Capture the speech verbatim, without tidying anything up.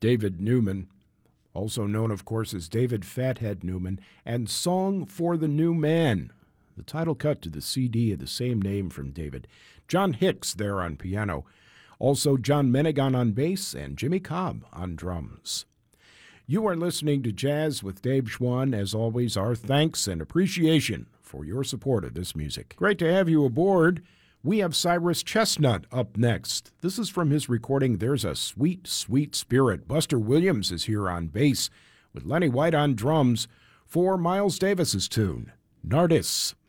David Newman, also known, of course, as David Fathead Newman, and Song for the New Man, the title cut to the C D of the same name from David. John Hicks there on piano. Also John Menegan on bass and Jimmy Cobb on drums. You are listening to Jazz with Dave Schwann. As always, our thanks and appreciation for your support of this music. Great to have you aboard. We have Cyrus Chestnut up next. This is from his recording, There's a Sweet, Sweet Spirit. Buster Williams is here on bass with Lenny White on drums for Miles Davis's tune, Nardis.